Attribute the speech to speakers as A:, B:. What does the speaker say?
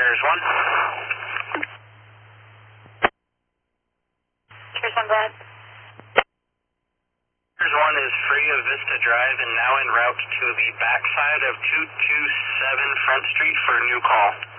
A: Cheers 1.
B: Cheers 1, go ahead.
A: Cheers 1 is free of Vista Drive and now en route to the backside of 227 Front Street for a new call.